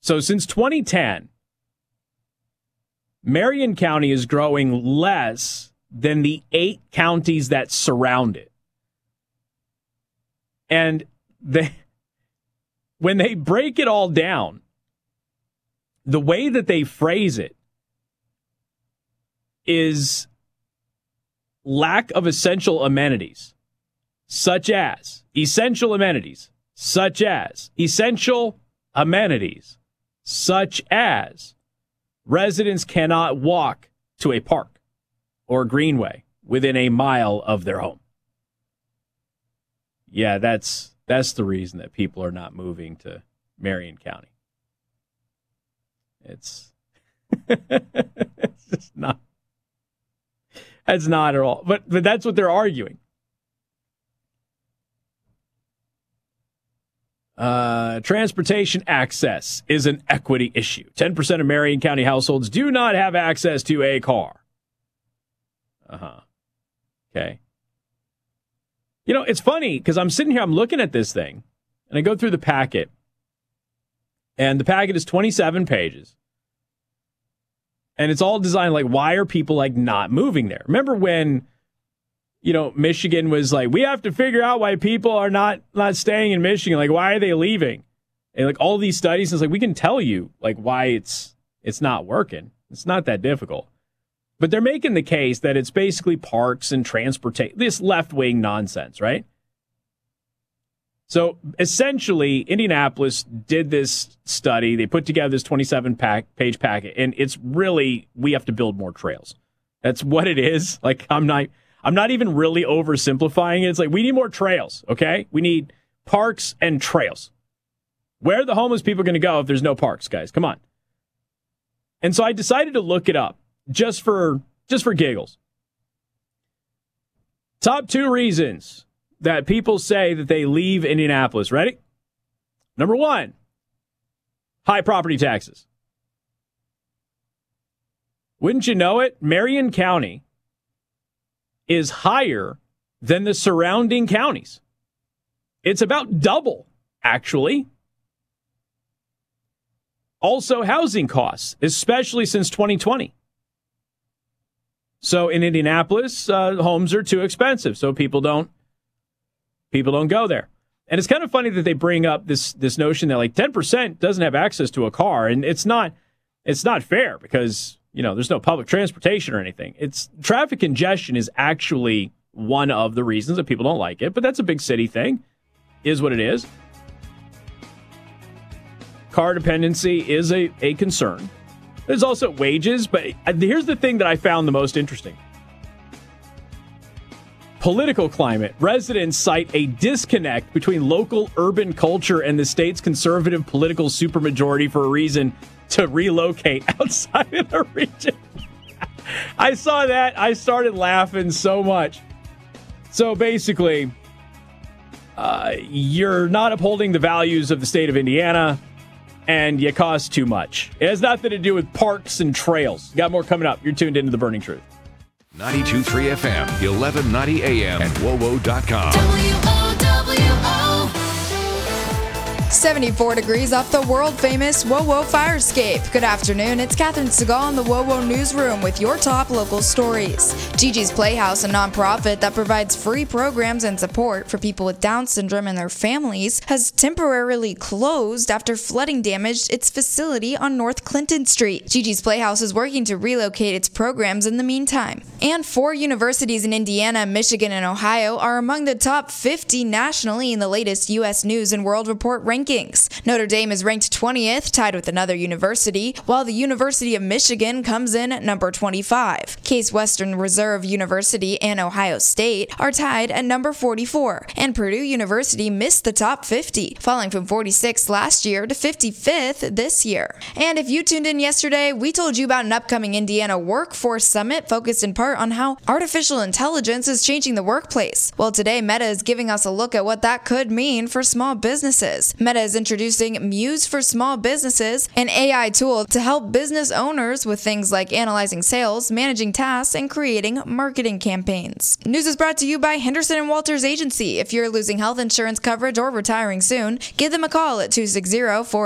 So since 2010, Marion County is growing less than the 8 counties that surround it. And when they break it all down, the way that they phrase it is lack of essential amenities, such as essential amenities, such as essential amenities, such as residents cannot walk to a park or greenway within a mile of their home. Yeah, that's the reason that people are not moving to Marion County. It's just not. That's not at all. But that's what they're arguing. Transportation access is an equity issue. 10% of Marion County households do not have access to a car. Okay. You know, it's funny because I'm sitting here, I'm looking at this thing, and I go through the packet, and the packet is 27 pages. And it's all designed like, why are people like not moving there? Remember when, you know, Michigan was like, we have to figure out why people are not staying in Michigan. Like, why are they leaving? And like all these studies, it's like, we can tell you like why it's not working. It's not that difficult. But they're making the case that it's basically parks and transportation, this left-wing nonsense, right? So essentially, Indianapolis did this study. They put together this 27-page packet, and it's really, we have to build more trails. That's what it is. Like, I'm not even really oversimplifying it. It's like, we need more trails, okay? We need parks and trails. Where are the homeless people going to go if there's no parks, guys? Come on. And so I decided to look it up just for giggles. Top 2 reasons that people say that they leave Indianapolis. Ready? Number 1, high property taxes. Wouldn't you know it? Marion County is higher than the surrounding counties. It's about double, actually. Also, housing costs, especially since 2020. So in Indianapolis, homes are too expensive, so people don't go there. And it's kind of funny that they bring up this notion that like 10% doesn't have access to a car, and it's not fair because, you know, there's no public transportation or anything. It's traffic congestion is actually one of the reasons that people don't like it, but that's a big city thing, is what it is. Car dependency is a concern. There's also wages, but here's the thing that I found the most interesting. Political climate. Residents cite a disconnect between local urban culture and the state's conservative political supermajority for a reason to relocate outside of the region. I saw that. I started laughing so much. So basically, you're not upholding the values of the state of Indiana, and you cost too much. It has nothing to do with parks and trails. Got more coming up. You're tuned into The Burning Truth. 92.3 FM, 1190 AM, and WOWO.com. WOWO. 74 degrees off the world-famous WOWO Firescape. Good afternoon, it's Catherine Segal in the WOWO Newsroom with your top local stories. Gigi's Playhouse, a nonprofit that provides free programs and support for people with Down syndrome and their families, has temporarily closed after flooding damaged its facility on North Clinton Street. Gigi's Playhouse is working to relocate its programs in the meantime. And 4 universities in Indiana, Michigan, and Ohio are among the top 50 nationally in the latest U.S. News and World Report rankings. Notre Dame is ranked 20th, tied with another university, while the University of Michigan comes in at number 25. Case Western Reserve University and Ohio State are tied at number 44, and Purdue University missed the top 50, falling from 46th last year to 55th this year. And if you tuned in yesterday, we told you about an upcoming Indiana Workforce Summit focused in part on how artificial intelligence is changing the workplace. Well, today Meta is giving us a look at what that could mean for small businesses. Meta is introducing Muse for Small Businesses, an AI tool to help business owners with things like analyzing sales, managing tasks, and creating marketing campaigns. News is brought to you by Henderson and Walters Agency. If you're losing health insurance coverage or retiring soon, give them a call at 260-4